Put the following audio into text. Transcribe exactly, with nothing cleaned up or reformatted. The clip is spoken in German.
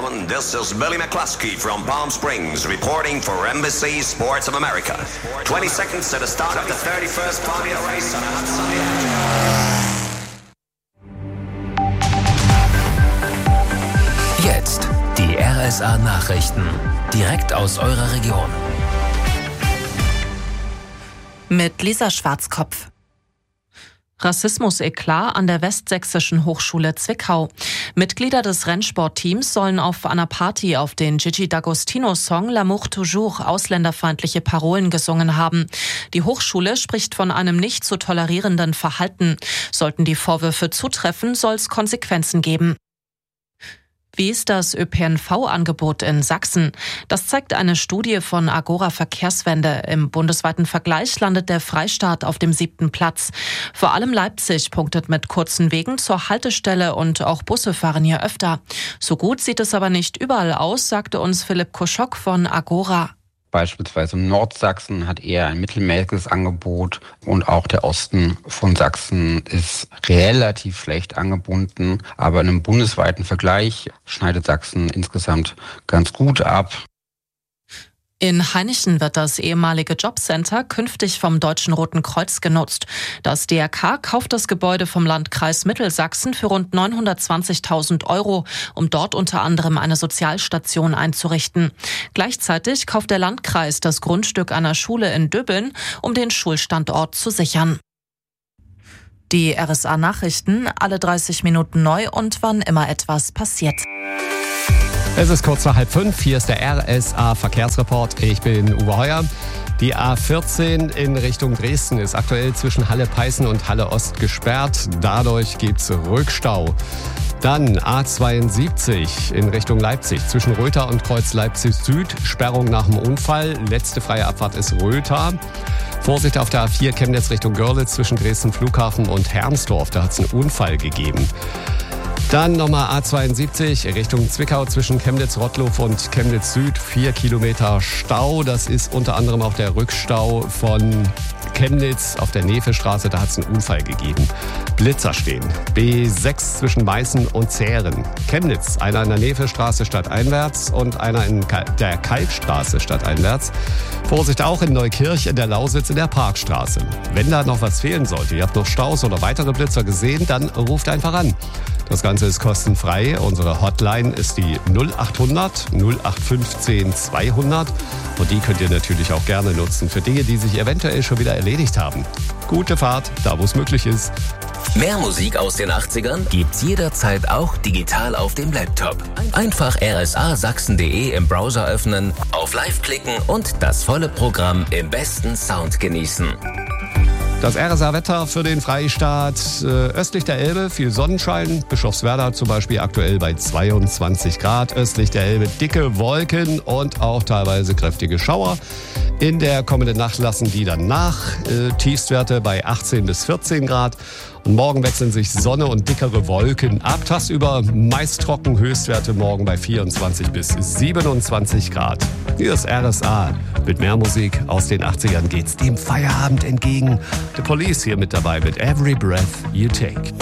gentlemen, this is Billy McCluskey from Palm Springs reporting for N B C Sports of America. twenty seconds to the start of the thirty-first Formula Race on a hot sunny afternoon. Jetzt die R S A-Nachrichten, direkt aus eurer Region. Mit Lisa Schwarzkopf. Rassismus-Eklat an der Westsächsischen Hochschule Zwickau. Mitglieder des Rennsportteams sollen auf einer Party auf den Gigi D'Agostino-Song L'amour toujours ausländerfeindliche Parolen gesungen haben. Die Hochschule spricht von einem nicht zu tolerierenden Verhalten. Sollten die Vorwürfe zutreffen, soll es Konsequenzen geben. Wie ist das Ö P N V-Angebot in Sachsen? Das zeigt eine Studie von Agora Verkehrswende. Im bundesweiten Vergleich landet der Freistaat auf dem siebten Platz. Vor allem Leipzig punktet mit kurzen Wegen zur Haltestelle und auch Busse fahren hier öfter. So gut sieht es aber nicht überall aus, sagte uns Philipp Koschok von Agora. Beispielsweise Nordsachsen hat eher ein mittelmäßiges Angebot und auch der Osten von Sachsen ist relativ schlecht angebunden. Aber in einem bundesweiten Vergleich schneidet Sachsen insgesamt ganz gut ab. In Hainichen wird das ehemalige Jobcenter künftig vom Deutschen Roten Kreuz genutzt. Das D R K kauft das Gebäude vom Landkreis Mittelsachsen für rund neunhundertzwanzigtausend Euro, um dort unter anderem eine Sozialstation einzurichten. Gleichzeitig kauft der Landkreis das Grundstück einer Schule in Döbeln, um den Schulstandort zu sichern. Die R S A-Nachrichten, alle dreißig Minuten neu und wann immer etwas passiert. Es ist kurz nach halb fünf, hier ist der R S A-Verkehrsreport. Ich bin Uwe Heuer. Die A vierzehn in Richtung Dresden ist aktuell zwischen Halle-Peißen und Halle-Ost gesperrt. Dadurch gibt's Rückstau. Dann A zweiundsiebzig in Richtung Leipzig zwischen Rötha und Kreuz Leipzig Süd. Sperrung nach dem Unfall. Letzte freie Abfahrt ist Rötha. Vorsicht auf der A vier Chemnitz Richtung Görlitz zwischen Dresden Flughafen und Hermsdorf. Da hat es einen Unfall gegeben. Dann nochmal A zweiundsiebzig Richtung Zwickau zwischen Chemnitz-Rottluff und Chemnitz-Süd. Vier Kilometer Stau. Das ist unter anderem auch der Rückstau von Chemnitz auf der Nevestraße. Da hat es einen Unfall gegeben. Blitzer stehen. B sechs zwischen Meißen und Zähren. Chemnitz, einer in der Nevestraße stadteinwärts und einer in der Kalkstraße stadteinwärts. Vorsicht auch in Neukirch in der Lausitz in der Parkstraße. Wenn da noch was fehlen sollte, ihr habt noch Staus oder weitere Blitzer gesehen, dann ruft einfach an. Das Ganze ist kostenfrei. Unsere Hotline ist die null acht hundert null acht fünfzehn zweihundert und die könnt ihr natürlich auch gerne nutzen für Dinge, die sich eventuell schon wieder erledigt haben. Gute Fahrt, da wo es möglich ist. Mehr Musik aus den achtzigern gibt's jederzeit auch digital auf dem Laptop. Einfach r s a sachsen punkt d e im Browser öffnen, auf Live klicken und das volle Programm im besten Sound genießen. Das R S A-Wetter für den Freistaat äh, östlich der Elbe, viel Sonnenschein. Bischofswerda zum Beispiel aktuell bei zweiundzwanzig Grad. Östlich der Elbe dicke Wolken und auch teilweise kräftige Schauer. In der kommenden Nacht lassen die dann nach. Äh, Tiefstwerte bei achtzehn bis vierzehn Grad. Und morgen wechseln sich Sonne und dickere Wolken ab. Tagsüber meist trocken, Höchstwerte morgen bei vierundzwanzig bis siebenundzwanzig Grad. Hier ist R S A. Mit mehr Musik aus den achtzigern geht's dem Feierabend entgegen. The Police hier mit dabei mit Every Breath You Take.